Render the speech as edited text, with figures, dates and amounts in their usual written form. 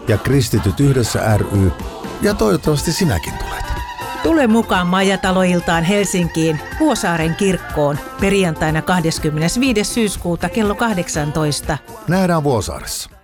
ja Kristityt yhdessä ry, ja toivottavasti sinäkin tulet. Tule mukaan Maijataloiltaan Helsinkiin Vuosaaren kirkkoon perjantaina 25. syyskuuta kello 18. Nähdään Vuosaaressa.